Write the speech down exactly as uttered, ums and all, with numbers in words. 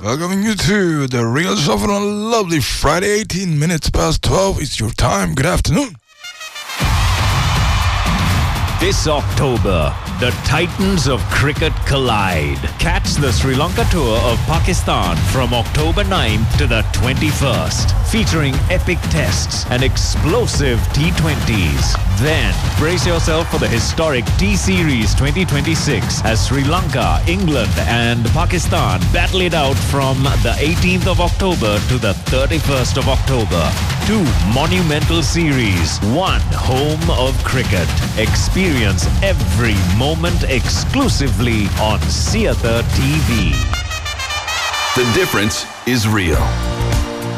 Welcoming you to the Real Shuffle on a lovely Friday, eighteen minutes past twelve. It's your time. Good afternoon. This October, the Titans of cricket collide. Catch the Sri Lanka tour of Pakistan from October ninth to the twenty-first, featuring epic tests and explosive T twenties. Then, brace yourself for the historic T-Series twenty twenty-six as Sri Lanka, England and Pakistan battle it out from the eighteenth of October to the thirty-first of October. Two monumental series, one home of cricket. Experience every moment exclusively on Siatha T V. The difference is real.